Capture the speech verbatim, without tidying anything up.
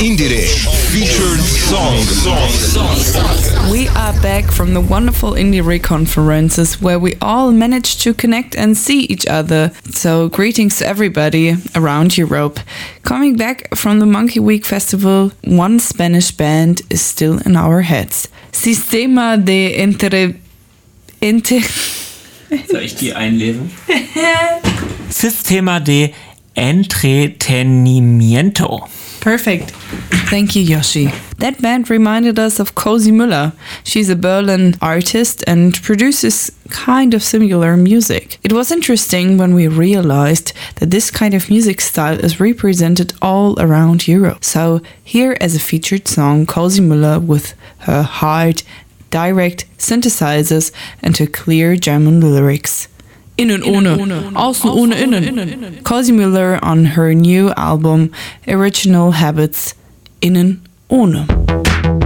Indire featured song. We are back from the wonderful Indire conferences where we all managed to connect and see each other. So greetings to everybody around Europe. Coming back from the Monkey Week Festival, one Spanish band is still in our heads. Sistema de Entre... Inter... Soll ich die einlesen? Sistema de Entretenimiento. Perfect. Thank you, Yoshi. That band reminded us of Cozy Müller. She's a Berlin artist and produces kind of similar music. It was interesting when we realized that this kind of music style is represented all around Europe. So here as a featured song, Cozy Müller with her hard, direct synthesizers and her clear German lyrics. Innen ohne, außen ohne innen. Cozy Müller on her new album Original Habits, Innen ohne.